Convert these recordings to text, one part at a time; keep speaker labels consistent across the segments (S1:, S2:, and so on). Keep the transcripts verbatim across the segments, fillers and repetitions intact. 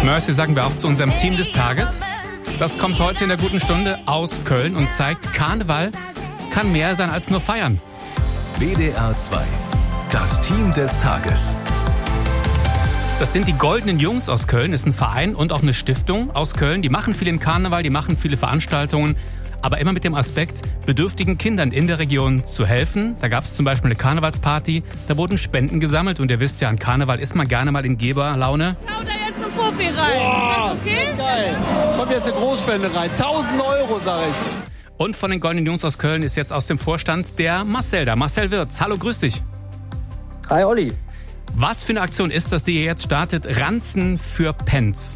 S1: Mercy sagen wir auch zu unserem Team des Tages. Das kommt heute in der guten Stunde aus Köln und zeigt, Karneval kann mehr sein als nur feiern.
S2: W D R zwei, das Team des Tages.
S1: Das sind die Goldenen Jungs aus Köln, ist ein Verein und auch eine Stiftung aus Köln. Die machen viel im Karneval, die machen viele Veranstaltungen, aber immer mit dem Aspekt, bedürftigen Kindern in der Region zu helfen. Da gab es zum Beispiel eine Karnevalsparty, da wurden Spenden gesammelt und ihr wisst ja, an Karneval ist man gerne mal in Geberlaune.
S3: Hau da jetzt eine Fuffi rein.
S4: Boah,
S3: ist das okay?
S4: das ist geil. Kommt jetzt eine Großspende rein. tausend Euro, sag ich.
S1: Und von den Goldenen Jungs aus Köln ist jetzt aus dem Vorstand der Marcel da. Marcel Wirz, hallo, grüß dich.
S5: Hi Olli.
S1: Was für eine Aktion ist das, die ihr jetzt startet? Ranzen für Pens.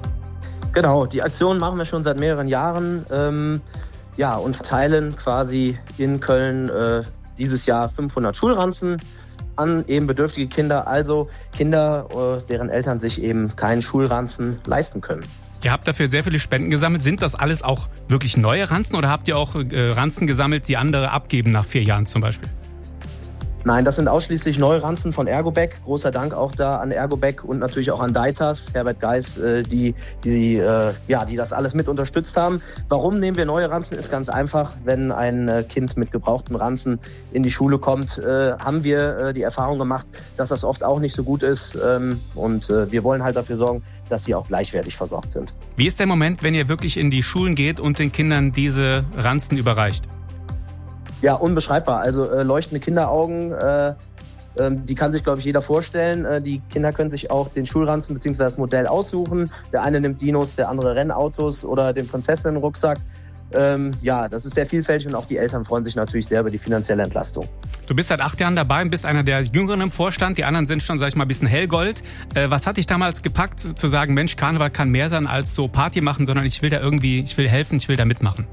S5: Genau, die Aktion machen wir schon seit mehreren Jahren. Ähm, ja, und verteilen quasi in Köln äh, dieses Jahr fünfhundert Schulranzen an eben bedürftige Kinder, also Kinder, äh, deren Eltern sich eben keinen Schulranzen leisten können.
S1: Ihr habt dafür sehr viele Spenden gesammelt. Sind das alles auch wirklich neue Ranzen oder habt ihr auch äh, Ranzen gesammelt, die andere abgeben nach vier Jahren zum Beispiel?
S5: Nein, das sind ausschließlich neue Ranzen von Ergobeck. Großer Dank auch da an Ergobeck und natürlich auch an Deitas, Herbert Geis, die, die, ja, die das alles mit unterstützt haben. Warum nehmen wir neue Ranzen? Ist ganz einfach. Wenn ein Kind mit gebrauchten Ranzen in die Schule kommt, haben wir die Erfahrung gemacht, dass das oft auch nicht so gut ist. Und wir wollen halt dafür sorgen, dass sie auch gleichwertig versorgt sind.
S1: Wie ist der Moment, wenn ihr wirklich in die Schulen geht und den Kindern diese Ranzen überreicht?
S5: Ja, unbeschreibbar. Also äh, leuchtende Kinderaugen, äh, äh, die kann sich, glaube ich, jeder vorstellen. Äh, die Kinder können sich auch den Schulranzen bzw. das Modell aussuchen. Der eine nimmt Dinos, der andere Rennautos oder den Prinzessinnenrucksack. Ähm, ja, das ist sehr vielfältig und auch die Eltern freuen sich natürlich sehr über die finanzielle Entlastung.
S1: Du bist seit acht Jahren dabei und bist einer der Jüngeren im Vorstand. Die anderen sind schon, sag ich mal, ein bisschen hellgold. Äh, was hat dich damals gepackt, zu sagen, Mensch, Karneval kann mehr sein als so Party machen, sondern ich will da irgendwie, ich will helfen, ich will da mitmachen?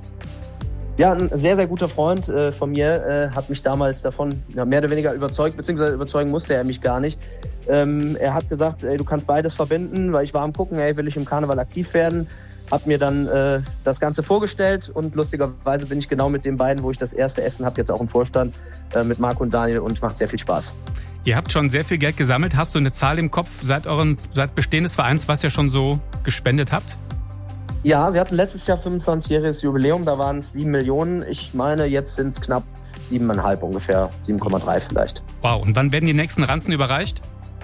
S5: Ja, ein sehr, sehr guter Freund äh, von mir äh, hat mich damals davon ja, mehr oder weniger überzeugt, beziehungsweise überzeugen musste er mich gar nicht. Ähm, er hat gesagt, ey, du kannst beides verbinden, weil ich war am Gucken, ey, will ich im Karneval aktiv werden. Hat mir dann äh, das Ganze vorgestellt und lustigerweise bin ich genau mit den beiden, wo ich das erste Essen habe, jetzt auch im Vorstand äh, mit Marco und Daniel und macht sehr viel Spaß. Ihr
S1: habt schon sehr viel Geld gesammelt. Hast du eine Zahl im Kopf seit eurem seit Bestehen des Vereins, was ihr schon so gespendet habt?
S5: Ja, wir hatten letztes Jahr fünfundzwanzigjähriges Jubiläum, da waren es sieben Millionen. Ich meine, jetzt sind es knapp siebeneinhalb ungefähr, sieben Komma drei vielleicht.
S1: Wow, und wann werden die nächsten Ranzen überreicht?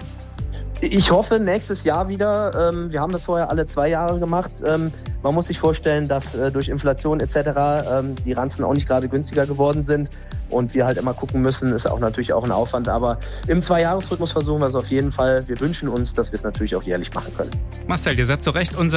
S5: Ich hoffe, nächstes Jahr wieder. Wir haben das vorher alle zwei Jahre gemacht. Man muss sich vorstellen, dass durch Inflation et cetera die Ranzen auch nicht gerade günstiger geworden sind. Und wir halt immer gucken müssen, ist auch natürlich auch ein Aufwand. Aber im Zweijahresrhythmus versuchen wir es auf jeden Fall. Wir wünschen uns, dass wir es natürlich auch jährlich machen können.
S1: Marcel, ihr seid zu Recht unser